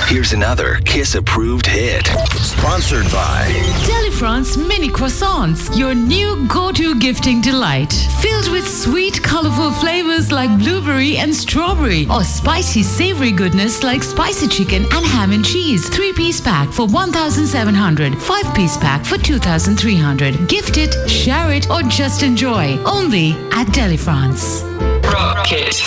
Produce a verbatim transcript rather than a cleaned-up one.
Here's another Kiss-approved hit. Sponsored by Delifrance Mini Croissants, your new go-to gifting delight. Filled with sweet, colorful flavors like blueberry and strawberry, or spicy, savory goodness like spicy chicken and ham and cheese. Three-piece pack for one thousand seven hundred dollars. Five-piece pack for two thousand three hundred dollars. Gift it, share it, or just enjoy. Only at Delifrance. Rock it.